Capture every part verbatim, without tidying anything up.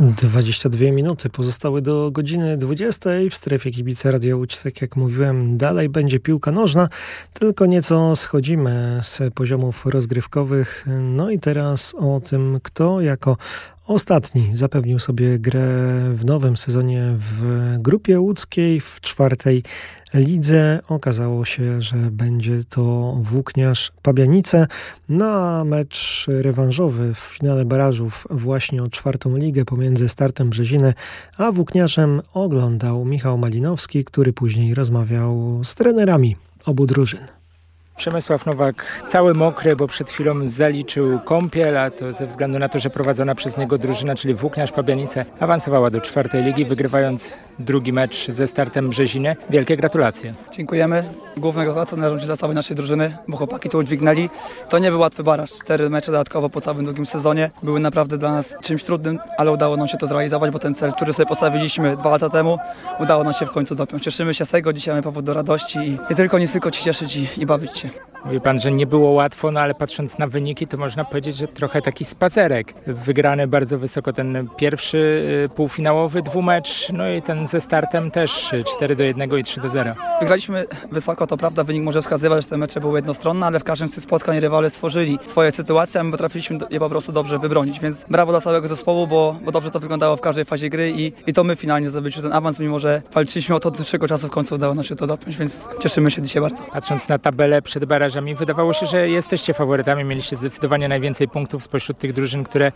dwadzieścia dwie minuty pozostały do godziny dwudziestej w strefie Kibice Radia Łódź. Tak jak mówiłem, dalej będzie piłka nożna, tylko nieco schodzimy z poziomów rozgrywkowych. No i teraz o tym, kto jako ostatni zapewnił sobie grę w nowym sezonie w Grupie Łódzkiej w czwartej lidze. Okazało się, że będzie to Włókniarz Pabianice. Na mecz rewanżowy w finale barażów właśnie o czwartą ligę pomiędzy Startem Brzeziny a Włókniarzem oglądał Michał Malinowski, który później rozmawiał z trenerami obu drużyn. Przemysław Nowak cały mokry, bo przed chwilą zaliczył kąpiel, a to ze względu na to, że prowadzona przez niego drużyna, czyli Włókniarz Pabianice, awansowała do czwartej ligi, wygrywając drugi mecz ze Startem Brzeziny. Wielkie gratulacje. Dziękujemy. Główne gratulacje należą się dla całej naszej drużyny, bo chłopaki to udźwignęli. To nie był łatwy baraż. Cztery mecze dodatkowo po całym drugim sezonie były naprawdę dla nas czymś trudnym, ale udało nam się to zrealizować, bo ten cel, który sobie postawiliśmy dwa lata temu, udało nam się w końcu dopiąć. Cieszymy się z tego, dzisiaj mamy powód do radości i nie tylko, nie tylko się cieszyć i, i bawić się. Mówi pan, że nie było łatwo, no ale patrząc na wyniki, to można powiedzieć, że trochę taki spacerek. Wygrany bardzo wysoko ten pierwszy półfinałowy dwumecz, no i ten ze Startem też cztery do jednego i trzy do zera. Wygraliśmy wysoko, to prawda, wynik może wskazywać, że te mecze były jednostronne, ale w każdym z tych spotkań rywale stworzyli swoje sytuacje, a my potrafiliśmy je po prostu dobrze wybronić, więc brawo dla całego zespołu, bo, bo dobrze to wyglądało w każdej fazie gry i, i to my finalnie zdobyliśmy ten awans, mimo że walczyliśmy o to od dłuższego czasu, w końcu udało nam się to dopiąć, więc cieszymy się dzisiaj bardzo. Patrząc na tabelę przed barażami, wydawało się, że jesteście faworytami, mieliście zdecydowanie najwięcej punktów spośród tych drużyn, które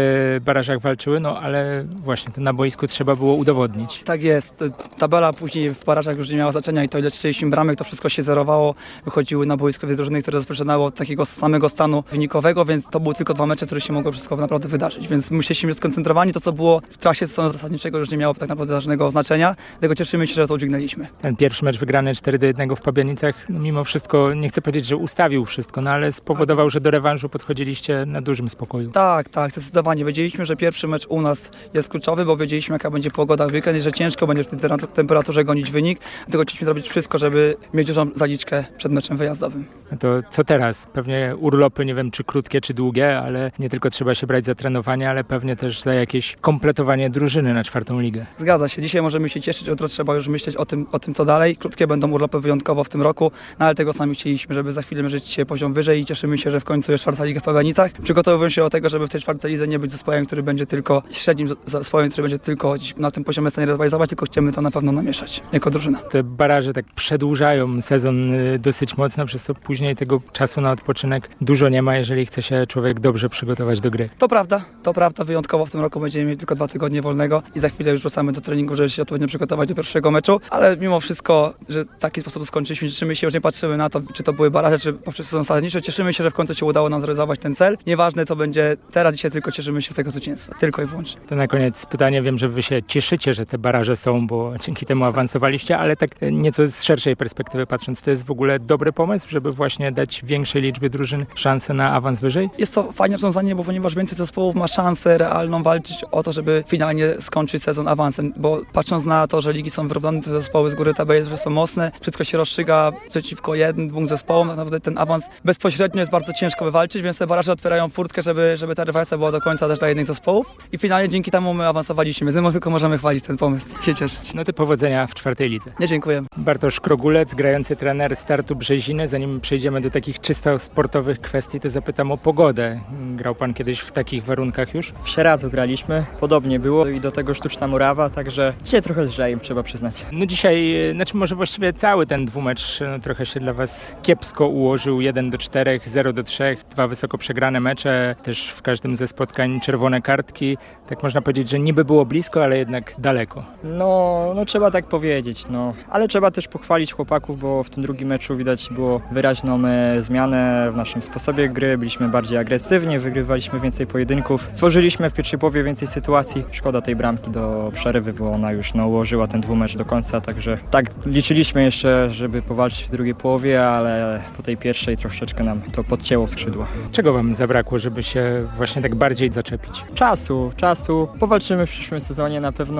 w barażach walczyły, no ale właśnie to na boisku trzeba było udowodnić. Tak jest. Tabela później w barażach już nie miała znaczenia i to ile strzeliśmy bramek, to wszystko się zerowało. Wychodziły na boisko dwie drużyny, które rozpoczynały od takiego samego stanu wynikowego, więc to były tylko dwa mecze, które się mogło wszystko naprawdę wydarzyć. Więc musieliśmy być skoncentrowani. To, co było w trakcie sezonu zasadniczego, już nie miało tak naprawdę żadnego znaczenia. Dlatego cieszymy się, że to udźwignęliśmy. Ten pierwszy mecz wygrany cztery do jednego w Pabianicach, no mimo wszystko, nie chcę powiedzieć, że ustawił wszystko, no ale spowodował, że do rewanżu podchodziliście na dużym spokoju. Tak, tak, zdecydowanie. Wiedzieliśmy, że pierwszy mecz u nas jest kluczowy, bo wiedzieliśmy, jaka będzie pogoda w weekend i że ciężko będzie w tej temperaturze gonić wynik. Dlatego chcieliśmy zrobić wszystko, żeby mieć dużą zaliczkę przed meczem wyjazdowym. No to co teraz? Pewnie urlopy, nie wiem czy krótkie, czy długie, ale nie tylko trzeba się brać za trenowanie, ale pewnie też za jakieś kompletowanie drużyny na czwartą ligę. Zgadza się. Dzisiaj możemy się cieszyć, jutro trzeba już myśleć o tym, o tym co dalej. Krótkie będą urlopy wyjątkowo w tym roku, no ale tego sami chcieliśmy, żeby za chwilę mierzyć się poziom wyżej i cieszymy się, że w końcu jest czwarta liga w Pabianicach. Przygotowuję się do tego, żeby w tej czwartej lidze nie być zespołem, który będzie tylko średnim zespołem, który będzie tylko na tym poziomie stanie rywalizować, tylko chcemy to na pewno namieszać jako drużyna. Te baraże tak przedłużają sezon dosyć mocno, przez co później tego czasu na odpoczynek dużo nie ma, jeżeli chce się człowiek dobrze przygotować do gry. To prawda, to prawda. Wyjątkowo w tym roku będziemy mieli tylko dwa tygodnie wolnego i za chwilę już wracamy do treningu, żeby się odpowiednio przygotować do pierwszego meczu, ale mimo wszystko, że w taki sposób skończyliśmy, cieszymy się, już nie patrzymy na to, czy to były baraże, czy poprzez sezon zasadniczy. Cieszymy się, że w końcu się udało nam zrealizować ten cel. Nieważne co będzie teraz, dzisiaj tylko cieszymy się z tego zwycięstwa, tylko i wyłącznie. To na koniec pytanie, wiem, że wy się cieszycie, że te baraże są, bo dzięki temu awansowaliście, ale tak nieco z szerszej perspektywy patrząc, to jest w ogóle dobry pomysł, żeby właśnie dać większej liczbie drużyn szansę na awans wyżej? Jest to fajne rozwiązanie, bo ponieważ więcej zespołów ma szansę realną walczyć o to, żeby finalnie skończyć sezon awansem, bo patrząc na to, że ligi są wyrównane, te zespoły z góry tabeli, że są mocne, wszystko się rozstrzyga przeciwko jednym, dwóm zespołom, tak naprawdę ten awans bezpośrednio jest bardzo ciężko wywalczyć, więc te baraże otwierają furtkę, żeby, żeby ta rywalizacja była do końca też dla jednych zespołów i finalnie dzięki temu my awansowaliśmy. Z tylko możemy chwalić ten pomysł i się cieszyć. No to powodzenia w czwartej lidze. Nie, dziękuję. Bartosz Krogulec, grający trener Startu Brzeziny. Zanim przejdziemy do takich czysto sportowych kwestii, to zapytam o pogodę. Grał pan kiedyś w takich warunkach już? W Sieradzu graliśmy, podobnie było i do tego sztuczna murawa, także dzisiaj trochę lżej, trzeba przyznać. No dzisiaj, znaczy może właściwie cały ten dwumecz no, trochę się dla was kiepsko ułożył. jeden do czterech, zero do trzech, dwa wysoko przegrane mecze, też w każdym ze spotkań czerwone kartki. Tak można powiedzieć, że niby było blisko, ale jednak daleko. No, no trzeba tak powiedzieć, no. Ale trzeba też pochwalić chłopaków, bo w tym drugim meczu widać było wyraźną e, zmianę w naszym sposobie gry. Byliśmy bardziej agresywni, wygrywaliśmy więcej pojedynków. Stworzyliśmy w pierwszej połowie więcej sytuacji. Szkoda tej bramki do przerywy, bo ona już no, ułożyła ten dwumecz do końca, także tak liczyliśmy jeszcze, żeby powalczyć w drugiej połowie, ale po tej pierwszej troszeczkę nam to podcięło skrzydła. Czego wam zabrakło, żeby się właśnie tak bardziej zaczepić? Czasu, czasu. Powalczymy w przyszłym sezonie na pewno.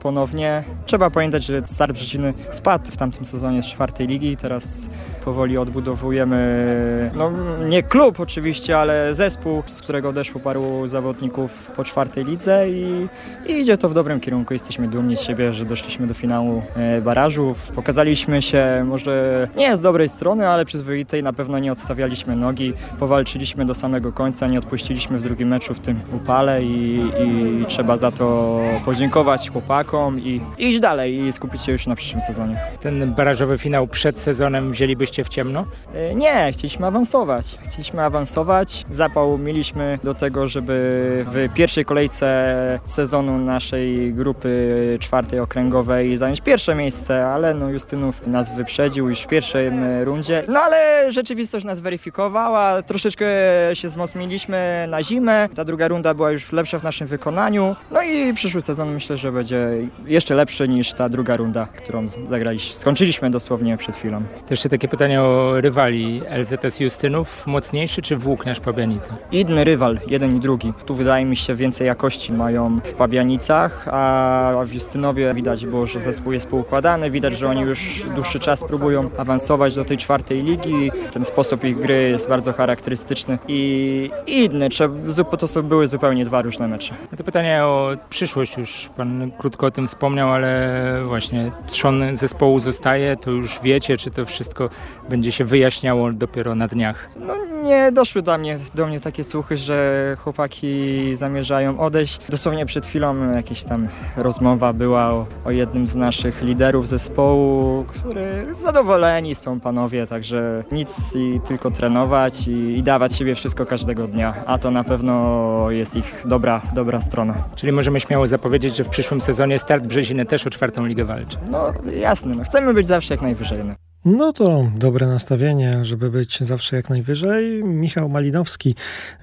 ponownie. Trzeba pamiętać, że Start Brzeziny spadł w tamtym sezonie z czwartej ligi. Teraz powoli odbudowujemy, no nie klub oczywiście, ale zespół, z którego odeszło paru zawodników po czwartej lidze i, i idzie to w dobrym kierunku. Jesteśmy dumni z siebie, że doszliśmy do finału e, barażów. Pokazaliśmy się może nie z dobrej strony, ale przyzwoitej. Na pewno nie odstawialiśmy nogi. Powalczyliśmy do samego końca, nie odpuściliśmy w drugim meczu w tym upale i, i trzeba za to podziękować chłopakom i, i iść dalej i skupić się już na przyszłym sezonie. Ten barażowy finał przed sezonem wzięlibyście w ciemno? E, nie, chcieliśmy awansować. Chcieliśmy awansować. Zapał mieliśmy do tego, żeby w pierwszej kolejce sezonu naszej grupy czwartej okręgowej zająć pierwsze miejsce, ale no Justynów nas wyprzedził już w pierwszej rundzie. No ale rzeczywistość nas weryfikowała, troszeczkę się wzmocniliśmy na zimę, ta druga runda była już lepsza w naszym wykonaniu, no i przyszły sezon myślę, że będzie jeszcze lepszy niż ta druga runda, którą zagraliśmy, skończyliśmy dosłownie przed chwilą. To jeszcze takie pytanie o rywali. L Z S Justynów mocniejszy czy Włókniarz Pabianice? Inny rywal, jeden i drugi. Tu wydaje mi się więcej jakości mają w Pabianicach, a w Justynowie widać było, że zespół jest poukładany, widać, że oni już dłuższy czas próbują awansować do tej czwartej ligi. Ten sposób ich gry jest bardzo charakterystyczny i inny. To są były zupełnie dwa różne mecze. To pytanie o przyszłość, już pan krótko o tym wspomniał, ale właśnie trzon zespołu zostaje, to już wiecie, czy to wszystko będzie się wyjaśniało dopiero na dniach? No nie doszły do mnie, do mnie takie słuchy, że chłopaki zamierzają odejść. Dosłownie przed chwilą jakaś tam rozmowa była o, o jednym z naszych liderów zespołu, który zadowoleni są panowie, także nic i tylko trenować i, i dawać siebie wszystko każdego dnia, a to na pewno jest ich dobra, dobra strona. Czyli możemy śmiało zapowiedzieć, że w przyszłym sezonie Start Brzeziny też o czwartą ligę walczy. No jasne, no, chcemy być zawsze jak najwyżej. No. No to dobre nastawienie, żeby być zawsze jak najwyżej. Michał Malinowski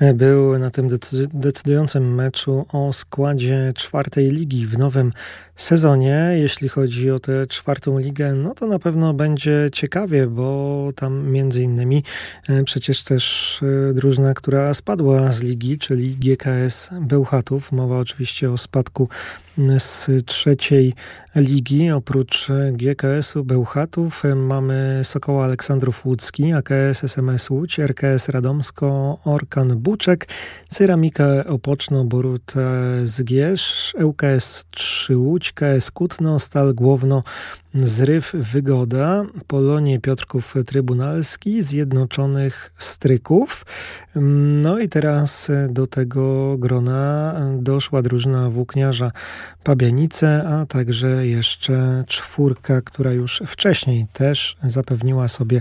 był na tym decydującym meczu o składzie czwartej ligi w nowym sezonie. Jeśli chodzi o tę czwartą ligę, no to na pewno będzie ciekawie, bo tam między innymi przecież też drużyna, która spadła z ligi, czyli G K S Bełchatów. Mowa oczywiście o spadku z trzeciej ligi. Oprócz G K S-u Bełchatów mamy Sokoła Aleksandrów Łódzki, A K S S M S Łódź, R K S Radomsko, Orkan Buczek, Ceramikę Opoczno, Borut Zgierz, L K S trzy Łódź, K S Kutno, Stal Głowno, Zryw Wygoda, Polonie Piotrków Trybunalski, Zjednoczonych Stryków. No i teraz do tego grona doszła drużyna Włókniarza Pabianice, a także jeszcze czwórka, która już wcześniej też zapewniła sobie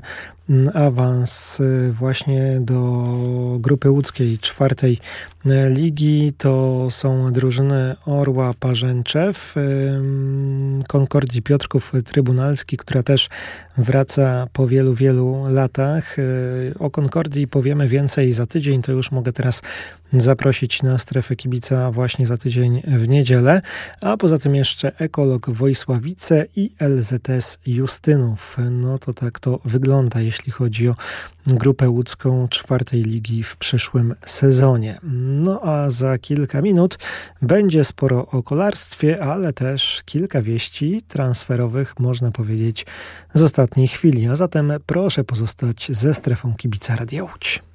awans właśnie do grupy łódzkiej czwartej ligi. To są drużyny Orła Parzęczew, Konkordii Piotrków Trybunalski, która też wraca po wielu, wielu latach. O Konkordii powiemy więcej za tydzień, to już mogę teraz zaprosić na strefę kibica właśnie za tydzień w niedzielę, a poza tym jeszcze Ekolog Wojsławice i L Z S Justynów. No to tak to wygląda, jeśli chodzi o grupę łódzką czwartej ligi w przyszłym sezonie. No a za kilka minut będzie sporo o kolarstwie, ale też kilka wieści transferowych, można powiedzieć, z ostatniej chwili. A zatem proszę pozostać ze strefą kibica Radia Łódź.